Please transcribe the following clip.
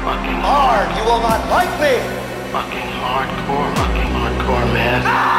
Fucking hard, you will not like me! Fucking hardcore, man.